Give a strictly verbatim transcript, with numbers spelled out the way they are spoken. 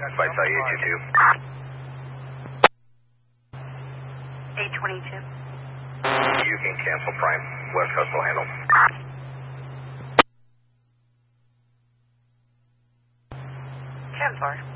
Flight Thai eight two two. eight twenty-two. You can cancel Prime. West Coast will handle. ten four.